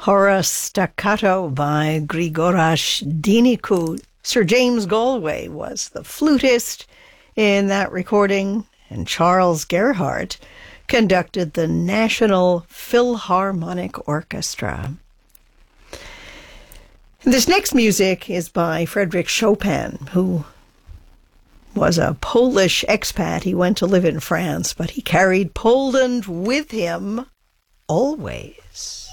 Hora Staccato by Grigoras Dinicu. Sir James Galway was the flutist in that recording, and Charles Gerhardt conducted the National Philharmonic Orchestra. This next music is by Frédéric Chopin, who was a Polish expat. He went to live in France, but he carried Poland with him always.